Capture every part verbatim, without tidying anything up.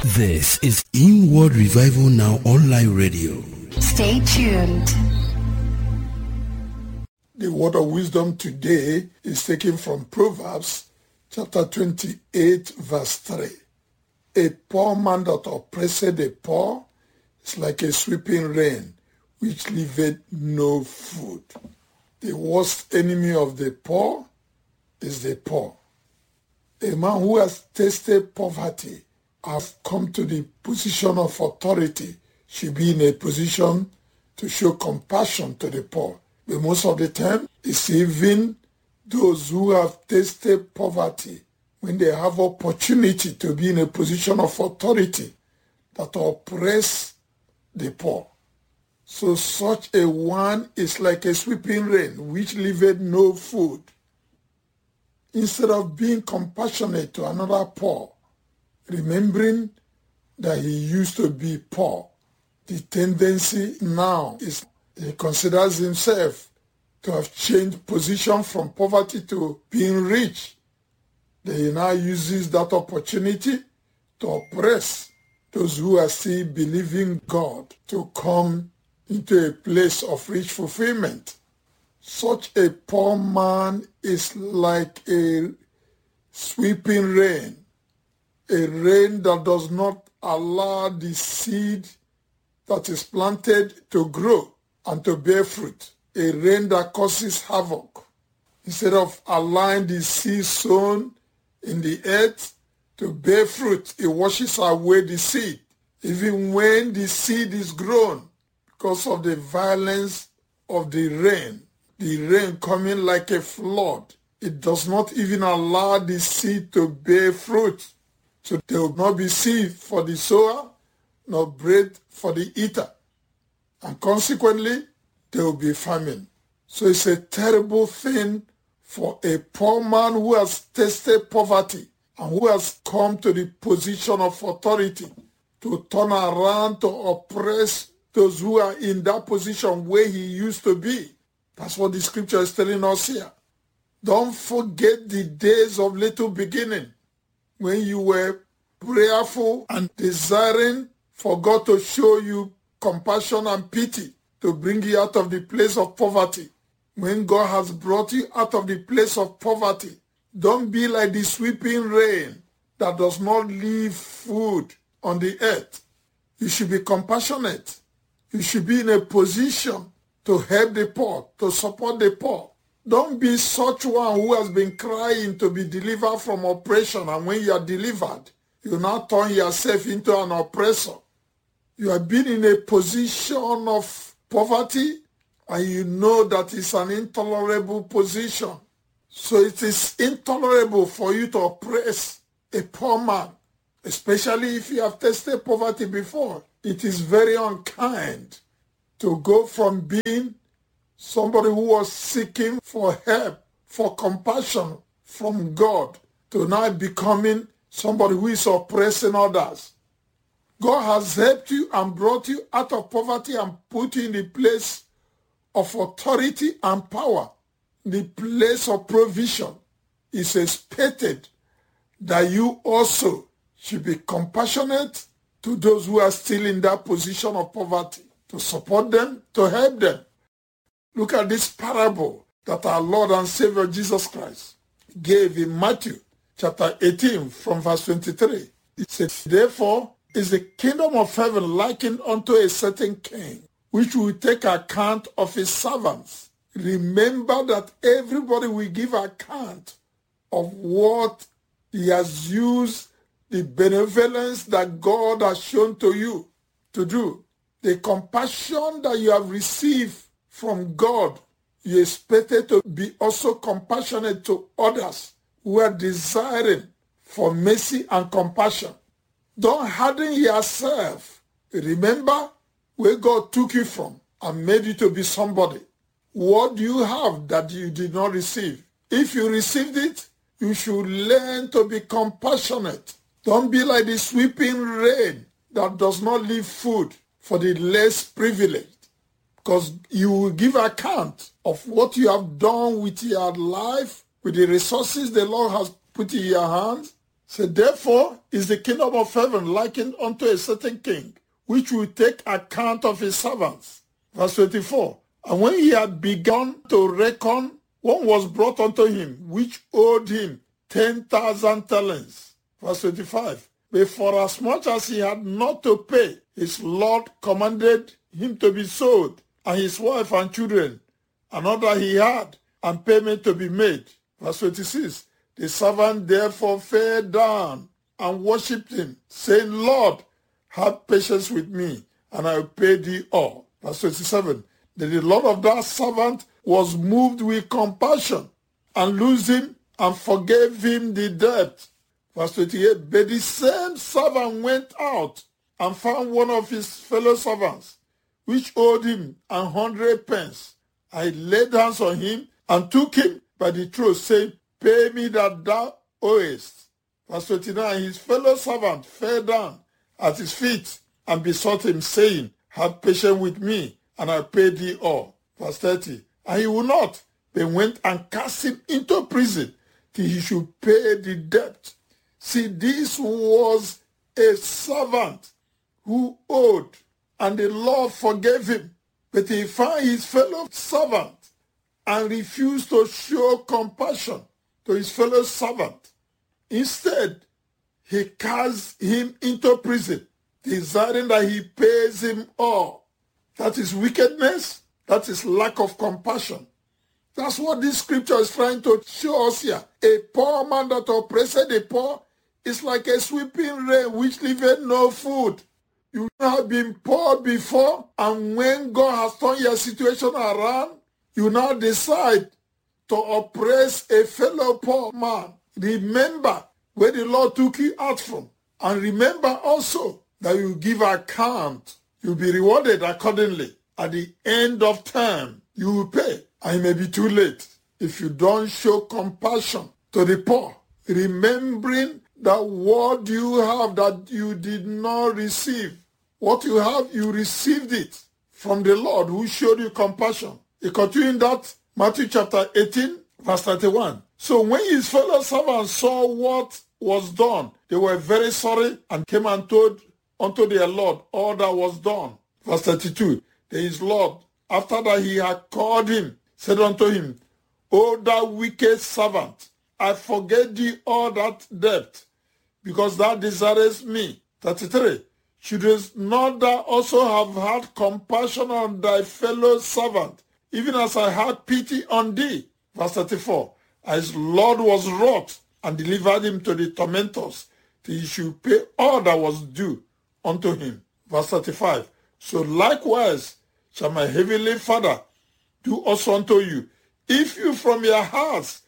This is Inward Revival Now Online Radio. Stay tuned. The word of wisdom today is taken from Proverbs chapter twenty-eight verse three. A poor man that oppresseth the poor is like a sweeping rain, which leaveth no food. The worst enemy of the poor is the poor. A man who has tasted poverty, has come to the position of authority, should be in a position to show compassion to the poor. But most of the time, it's even those who have tasted poverty, when they have opportunity to be in a position of authority, that oppress the poor. So such a one is like a sweeping rain, which leaveth no food. Instead of being compassionate to another poor, remembering that he used to be poor, the tendency now is he considers himself to have changed position from poverty to being rich. Then he now uses that opportunity to oppress those who are still believing God to come into a place of rich fulfillment. Such a poor man is like a sweeping rain, a rain that does not allow the seed that is planted to grow and to bear fruit, a rain that causes havoc. Instead of allowing the seed sown in the earth to bear fruit, it washes away the seed. Even when the seed is grown, because of the violence of the rain, the rain coming like a flood, it does not even allow the seed to bear fruit. So there will not be seed for the sower, nor bread for the eater. And consequently, there will be famine. So it's a terrible thing for a poor man who has tasted poverty and who has come to the position of authority to turn around to oppress those who are in that position where he used to be. That's what the scripture is telling us here. Don't forget the days of little beginning, when you were prayerful and desiring for God to show you compassion and pity to bring you out of the place of poverty. When God has brought you out of the place of poverty, don't be like the sweeping rain that does not leave food on the earth. You should be compassionate. You should be in a position to help the poor, to support the poor. Don't be such one who has been crying to be delivered from oppression, and when you are delivered, you now turn yourself into an oppressor. You have been in a position of poverty, and you know that it's an intolerable position. So it is intolerable for you to oppress a poor man, especially if you have tasted poverty before. It is very unkind to go from being somebody who was seeking for help, for compassion from God, to now becoming somebody who is oppressing others. God has helped you and brought you out of poverty and put you in the place of authority and power, the place of provision. It's expected that you also should be compassionate to those who are still in that position of poverty, to support them, to help them. Look at this parable that our Lord and Savior Jesus Christ gave in Matthew chapter eighteen from verse twenty-three. It says, therefore is the kingdom of heaven likened unto a certain king, which will take account of his servants. Remember that everybody will give account of what he has used, the benevolence that God has shown to you to do. The compassion that you have received from God, you expected to be also compassionate to others who are desiring for mercy and compassion. Don't harden yourself. Remember where God took you from and made you to be somebody. What do you have that you did not receive? If you received it, you should learn to be compassionate. Don't be like the sweeping rain that does not leave food for the less privileged, because you will give account of what you have done with your life, with the resources the Lord has put in your hands. So therefore is the kingdom of heaven likened unto a certain king, which will take account of his servants. Verse twenty-four. And when he had begun to reckon, one was brought unto him, which owed him ten thousand talents. Verse twenty-five. But for as much as he had not to pay, his Lord commanded him to be sold, and his wife and children, and all that he had, and payment to be made. Verse twenty-six. The servant therefore fell down and worshipped him, saying, Lord, have patience with me, and I will pay thee all. Verse twenty-seven. Then the Lord of that servant was moved with compassion, and loosed him, and forgave him the debt. Verse twenty-eight. But the same servant went out, and found one of his fellow servants, which owed him an hundred pence. I laid hands on him, and took him by the throat, saying, Pay me that thou owest. Verse twenty-nine. His fellow servant fell down at his feet, and besought him, saying, Have patience with me, and I'll pay thee all. Verse thirty. And he would not, but went and cast him into prison, till he should pay the debt. See, this was a servant who owed, and the Lord forgave him. But he found his fellow servant and refused to show compassion to his fellow servant. Instead, he cast him into prison, desiring that he pays him all. That is wickedness. That is lack of compassion. That's what this scripture is trying to show us here. A poor man that oppresseth the poor is like a sweeping rain which leaveth no food. You have been poor before, and when God has turned your situation around, you now decide to oppress a fellow poor man. Remember where the Lord took you out from. And remember also that you give account. You'll be rewarded accordingly. At the end of time, you will pay. And it may be too late if you don't show compassion to the poor. Remembering that what you have that you did not receive. What you have, you received it from the Lord who showed you compassion. He continued that, Matthew chapter eighteen, verse thirty-one. So when his fellow servants saw what was done, they were very sorry and came and told unto their Lord all that was done. Verse thirty-two. Then his Lord, after that he had called him, said unto him, O thou wicked servant, I forget thee all that debt, because thou desirest me. thirty-three. Shouldest not thou also have had compassion on thy fellow servant, even as I had pity on thee? Verse thirty-four. His Lord was wroth, and delivered him to the tormentors, till he should pay all that was due unto him. Verse thirty-five. So likewise shall my heavenly Father do also unto you, if you from your hearts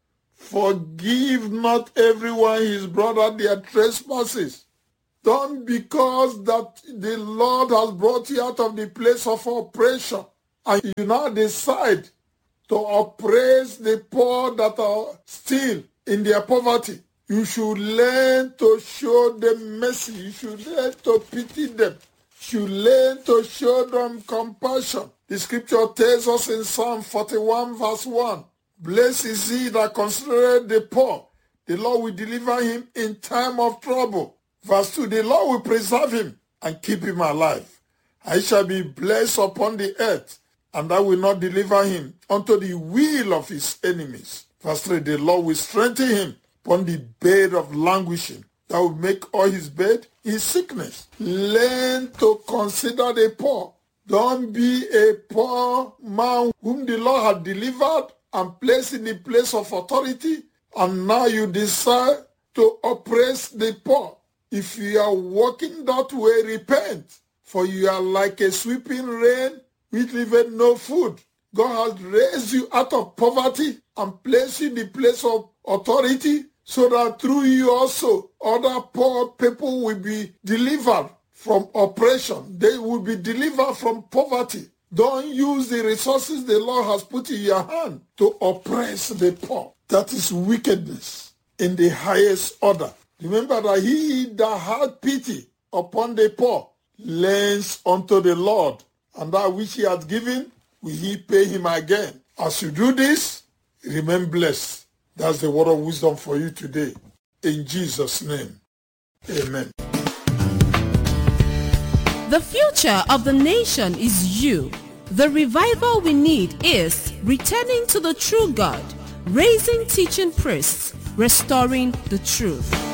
forgive not everyone his brother their trespasses. Don't because that the Lord has brought you out of the place of oppression, and you now decide to oppress the poor that are still in their poverty. You should learn to show them mercy. You should learn to pity them. You should learn to show them compassion. The scripture tells us in Psalm forty-one verse one, Blessed is he that considereth the poor. The Lord will deliver him in time of trouble. Verse two, the Lord will preserve him and keep him alive. I shall be blessed upon the earth, and I will not deliver him unto the will of his enemies. Verse three, the Lord will strengthen him upon the bed of languishing, that will make all his bed his sickness. Learn to consider the poor. Don't be a poor man whom the Lord had delivered and placed in the place of authority, and now you decide to oppress the poor. If you are walking that way, repent, for you are like a sweeping rain which leaveth no food. God has raised you out of poverty and placed you in the place of authority, so that through you also other poor people will be delivered from oppression. They will be delivered from poverty. Don't use the resources the Lord has put in your hand to oppress the poor. That is wickedness in the highest order. Remember that he that had pity upon the poor lends unto the Lord, and that which he has given will he pay him again. As you do this, remain blessed. That's the word of wisdom for you today. In Jesus' name, amen. The future of the nation is you. The revival we need is returning to the true God, raising teaching priests, restoring the truth.